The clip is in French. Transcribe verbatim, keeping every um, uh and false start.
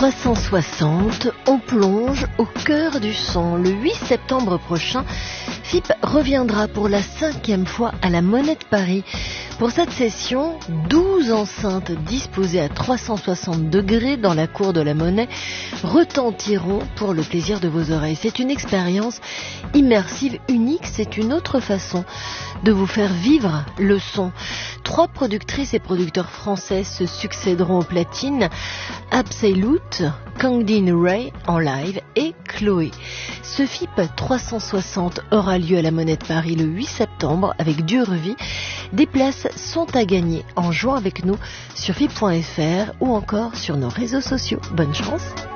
trois cent soixante, on plonge au cœur du son. Le huit septembre prochain, F I P reviendra pour la cinquième fois à la Monnaie de Paris. Pour cette session, douze enceintes disposées à trois cent soixante degrés dans la cour de la Monnaie retentiront pour le plaisir de vos oreilles. C'est une expérience immersive unique, c'est une autre façon de vous faire vivre le son. Trois productrices et producteurs français se succéderont aux platines: Absolute, Kangdin Ray en live et Chloé. Ce F I P trois cent soixante aura lieu à la Monnaie de Paris le huit septembre avec Durevie. Des places sont à gagner en jouant avec nous sur F I P point F R ou encore sur nos réseaux sociaux. Bonne chance!